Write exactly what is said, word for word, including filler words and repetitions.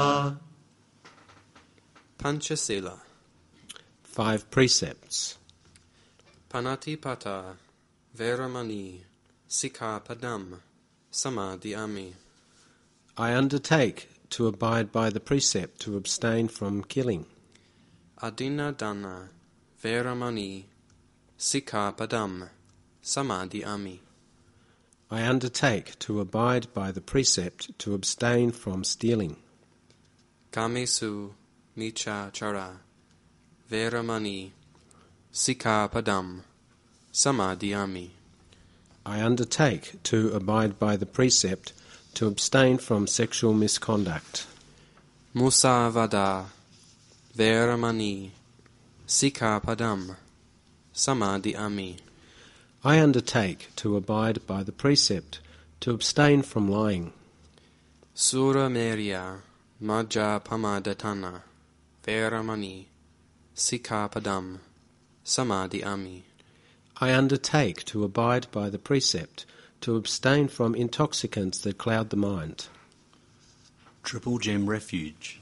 Panchasila. Five precepts. Panatipata, Veramani, Sikkhapadam, Samadhiyami. I undertake to abide by the precept to abstain from killing. Adinadana, Veramani, Sikkhapadam, Samadhiyami. I undertake to abide by the precept to abstain from stealing. Kamesu, Michachara, Veramani, Sikkhapadam, Samadhiyami. I undertake to abide by the precept to abstain from sexual misconduct. Musavada, Veramani, Sikkhapadam, Samadhiyami. I undertake to abide by the precept to abstain from lying. Suramerya, Majjapamadhatana, Veramani, Sikkhapadam, Samadhiyami. I undertake to abide by the precept to abstain from intoxicants that cloud the mind. Triple Gem Refuge.